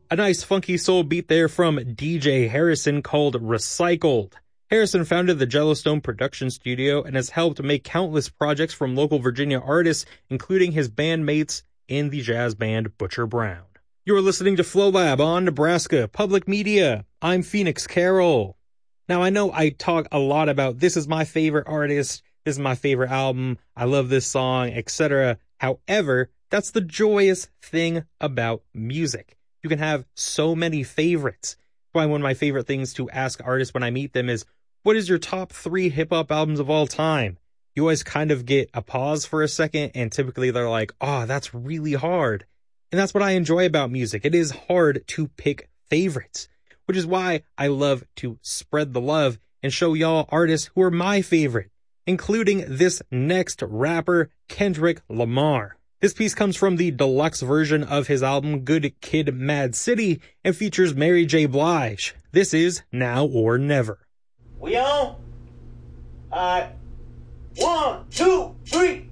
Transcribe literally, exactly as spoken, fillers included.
A nice funky soul beat there from D J Harrison called Recycled. Harrison founded the Jellostone production studio and has helped make countless projects from local Virginia artists, including his bandmates in the jazz band Butcher Brown. You're listening to Flow Lab on Nebraska Public Media. I'm Phoenix Carroll. Now, I know I talk a lot about this is my favorite artist, this is my favorite album, I love this song, et cetera. However, that's the joyous thing about music. You can have so many favorites. Why one of my favorite things to ask artists when I meet them is, what is your top three hip-hop albums of all time? You always kind of get a pause for a second, and typically they're like, oh, that's really hard. And that's what I enjoy about music. It is hard to pick favorites, which is why I love to spread the love and show y'all artists who are my favorite, including this next rapper, Kendrick Lamar. This piece comes from the deluxe version of his album Good Kid, Mad City and features Mary J. Blige. This is Now or Never. We on? Alright. One, two, three.